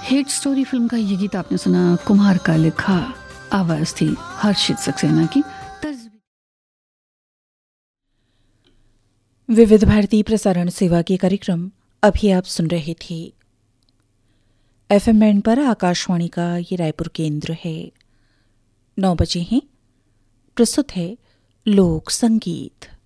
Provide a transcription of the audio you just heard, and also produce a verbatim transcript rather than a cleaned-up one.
Hit story film का ये गीत आपने सुना, कुमार का लिखा, आवाज थी हर्षित सक्सेना की। विविध भारती प्रसारण सेवा के कार्यक्रम अभी आप सुन रहे थे। एफएम बैंड पर आकाशवाणी का ये रायपुर केंद्र है। नौ बजे हैं, प्रस्तुत है लोक संगीत।